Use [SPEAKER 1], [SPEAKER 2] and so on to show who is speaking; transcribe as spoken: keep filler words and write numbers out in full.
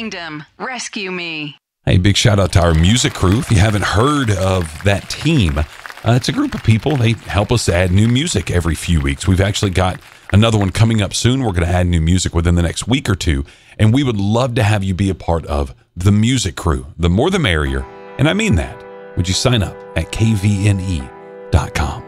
[SPEAKER 1] Kingdom, rescue me.
[SPEAKER 2] Hey, big shout out to our music crew. If you haven't heard of that team, uh, it's a group of people. They help us add new music every few weeks. We've actually got another one coming up soon. We're going to add new music within the next week or two, and we would love to have you be a part of the music crew. The more the merrier, and I mean that. Would you sign up at K V N E dot com?